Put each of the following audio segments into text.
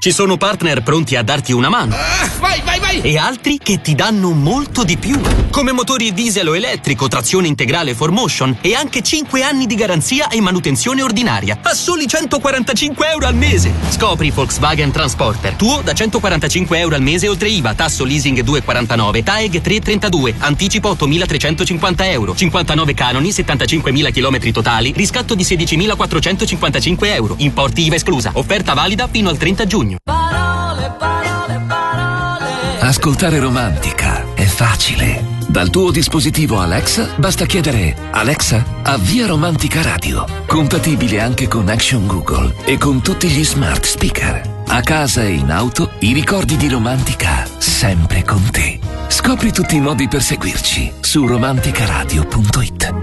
Ci sono partner pronti a darti una mano. Vai! E altri che ti danno molto di più. Come motori diesel o elettrico, trazione integrale 4Motion e anche 5 anni di garanzia e manutenzione ordinaria a soli 145 euro al mese. Scopri Volkswagen Transporter. Tuo da 145 euro al mese oltre IVA, tasso leasing 2,49, TAEG 3,32, anticipo 8.350 euro, 59 canoni, 75.000 km totali, riscatto di 16.455 euro, importi IVA esclusa. Offerta valida fino al 30 giugno. Ascoltare Romantica è facile. Dal tuo dispositivo Alexa basta chiedere: Alexa, avvia Romantica Radio. Compatibile anche con Action Google e con tutti gli smart speaker. A casa e in auto, i ricordi di Romantica sempre con te. Scopri tutti i modi per seguirci su romanticaradio.it.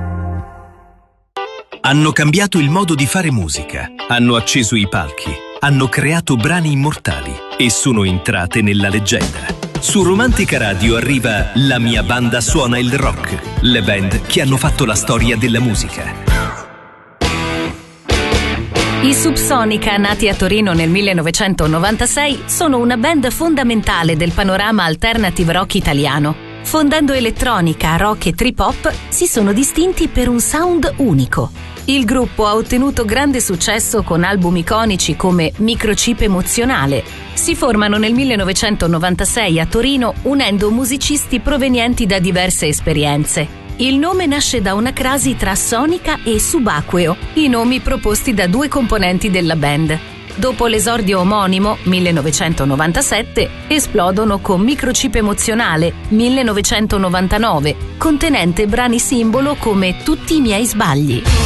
Hanno cambiato il modo di fare musica, hanno acceso i palchi, hanno creato brani immortali e sono entrate nella leggenda. Su Romantica Radio arriva La mia banda suona il rock, le band che hanno fatto la storia della musica. I Subsonica, nati a Torino nel 1996, sono una band fondamentale del panorama alternative rock italiano. Fondendo elettronica, rock e trip hop, si sono distinti per un sound unico. Il gruppo ha ottenuto grande successo con album iconici come Microchip Emozionale. Si formano nel 1996 a Torino unendo musicisti provenienti da diverse esperienze. Il nome nasce da una crasi tra sonica e subacqueo, i nomi proposti da due componenti della band. Dopo l'esordio omonimo, 1997, esplodono con Microchip Emozionale, 1999, contenente brani simbolo come Tutti i miei sbagli.